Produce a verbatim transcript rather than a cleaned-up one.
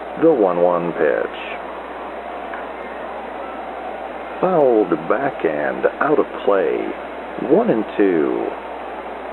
The one one pitch. Fouled backhand out of play. One and two.